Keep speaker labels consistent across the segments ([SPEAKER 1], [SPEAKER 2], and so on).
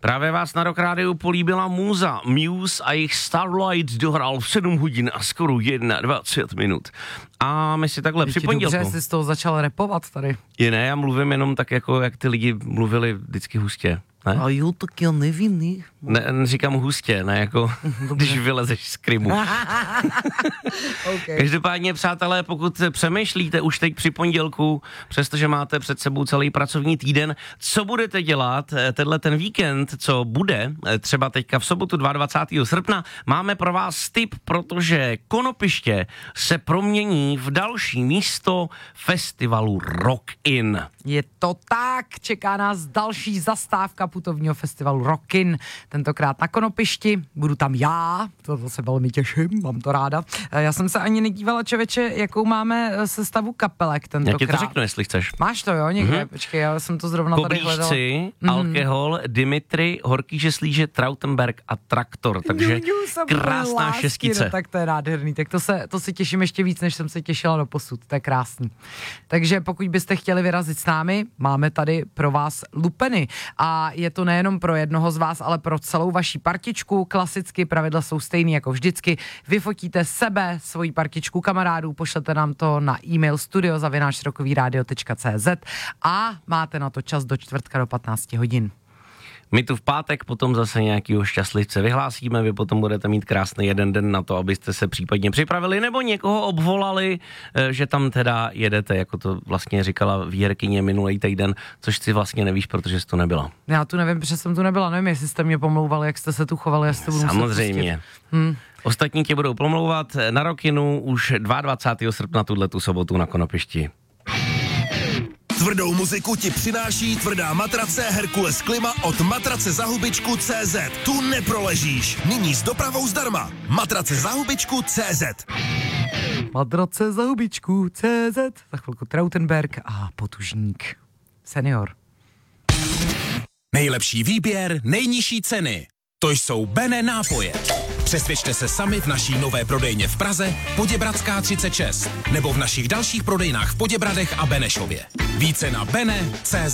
[SPEAKER 1] Právě vás na Rock Rádiu políbila Muza. Muse a jejich Starlight dohrál v 7 hodin a skoro 21 minut. A my si takhle při pondělku.
[SPEAKER 2] Dobře, jsi z toho začal rapovat tady.
[SPEAKER 1] Ne, já mluvím jenom tak, jako jak ty lidi mluvili vždycky hustě. Ne?
[SPEAKER 2] A jo, tak já nevím.
[SPEAKER 1] Ne, říkám hustě, ne jako když vylezeš z Krymu.
[SPEAKER 2] Okay.
[SPEAKER 1] Každopádně, přátelé, pokud přemýšlíte už teď při pondělku, přestože máte před sebou celý pracovní týden, co budete dělat ten víkend, co bude, třeba teďka v sobotu 22. srpna, máme pro vás tip, protože Konopiště se promění v další místo festivalu Rock In.
[SPEAKER 2] Je to tak, čeká nás další zastávka putovního festivalu Rock In. Tentokrát na Konopišti, budu tam já, to se velmi těším, mám to ráda. Já jsem se ani nedívala, čověče, jakou máme sestavu kapelek tentokrát.
[SPEAKER 1] Já ti to řeknu, jestli chceš.
[SPEAKER 2] Máš to, jo, někde? Počkej, já jsem to zrovna tady hledala.
[SPEAKER 1] Koblížci, Alkohol, Dimitri, Horký žeslíže, Trautenberg a Traktor, takže krásná šestice.
[SPEAKER 2] No, tak to je nádherný, tak to si těším ještě víc, než jsem se těšila doposud, to je krásný. Takže pokud byste chtěli vyrazit s námi, máme tady pro vás lupeny a je to nejenom pro jednoho z vás, ale pro celou vaší partičku. Klasicky pravidla jsou stejný jako vždycky. Vyfotíte sebe, svoji partičku kamarádů, pošlete nám to na e-mail studio@rockovyradio.cz a máte na to čas do čtvrtka do 15 hodin.
[SPEAKER 1] My tu v pátek potom zase nějakýho šťastlivce vyhlásíme, vy potom budete mít krásný jeden den na to, abyste se případně připravili nebo někoho obvolali, že tam teda jedete, jako to vlastně říkala Věrkyně minulý týden, což si vlastně nevíš, protože jsi tu nebyla.
[SPEAKER 2] Já tu nevím, protože jsem tu nebyla, nevím, jestli jste mě pomlouvali, jak jste se tu chovali, jestli to budu
[SPEAKER 1] samozřejmě. Ostatní tě budou pomlouvat na Rockinu už 22. srpna tu sobotu na Konopišti.
[SPEAKER 3] Tvrdou muziku ti přináší tvrdá matrace Herkules Klima od matracezahubičku.cz. Tu neproležíš. Nyní s dopravou zdarma. Matracezahubičku.cz.
[SPEAKER 2] Matracezahubičku.cz. Za chvilku Trautenberg a Potužník. Senior.
[SPEAKER 3] Nejlepší výběr, nejnižší ceny. To jsou Bene nápoje. Přesvědčte se sami v naší nové prodejně v Praze, Poděbradská 36, nebo v našich dalších prodejnách v Poděbradech a Benešově. Více na bene.cz.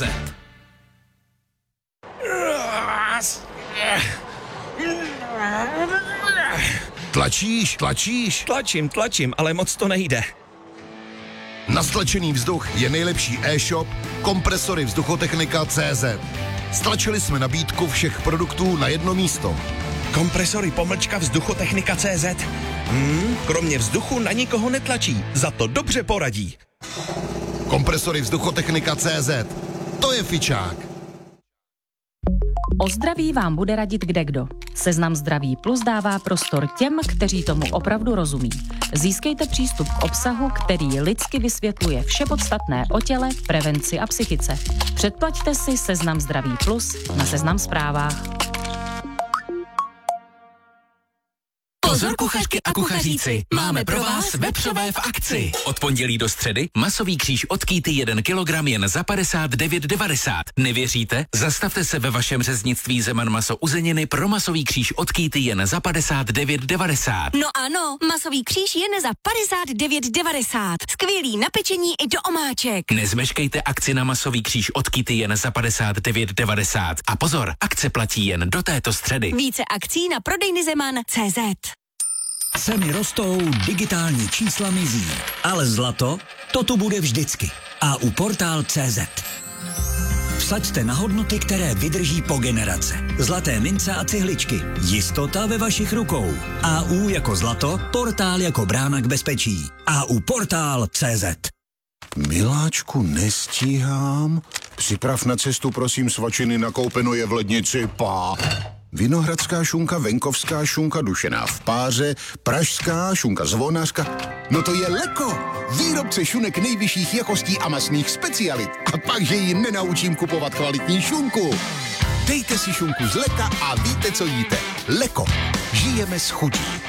[SPEAKER 3] Tlačíš?
[SPEAKER 4] Tlačím, ale moc to nejde.
[SPEAKER 3] Na stlačený vzduch je nejlepší e-shop Kompresory Vzduchotechnika.cz. Stlačili jsme nabídku všech produktů na jedno místo.
[SPEAKER 4] Kompresory _vzduchotechnika.cz. Kromě vzduchu na nikoho netlačí, za to dobře poradí.
[SPEAKER 3] Kompresory Vzduchotechnika.cz. To je fičák.
[SPEAKER 5] O zdraví vám bude radit kdekdo. Seznam Zdraví Plus dává prostor těm, kteří tomu opravdu rozumí. Získejte přístup k obsahu, který lidsky vysvětluje vše podstatné o těle, prevenci a psychice. Předplaťte si Seznam Zdraví Plus na Seznam Zprávách.
[SPEAKER 6] Pozor kuchařky a kuchaříci, máme pro vás vepřové v akci. Od pondělí do středy masový kříž od Kýty 1 kilogram jen za 59,90. Nevěříte? Zastavte se ve vašem řeznictví Zeman maso uzeniny pro masový kříž od Kýty jen za 59,90.
[SPEAKER 7] No ano, masový kříž jen za 59,90. Skvělý na pečení i do omáček.
[SPEAKER 6] Nezmeškejte akci na masový kříž od Kýty jen za 59,90. A pozor, akce platí jen do této středy.
[SPEAKER 7] Více akcí na prodejny Zeman.cz.
[SPEAKER 8] Ceny rostou, digitální čísla mizí, ale zlato, to tu bude vždycky. A u Portál.cz. Vsaďte na hodnoty, které vydrží po generace. Zlaté mince a cihličky. Jistota ve vašich rukou. AU jako zlato, Portál jako brána k bezpečí. AU Portál.cz.
[SPEAKER 9] Miláčku, nestíhám. Připrav na cestu, prosím, svačiny nakoupeno je v lednici, pá. Vinohradská šunka, venkovská šunka, dušená v páře, pražská šunka zvonářka. No to je Leko, výrobce šunek nejvyšších jakostí a masných specialit. A pak, že ji nenaučím kupovat kvalitní šunku. Dejte si šunku z Leka a víte, co jíte. Leko, žijeme s chutí.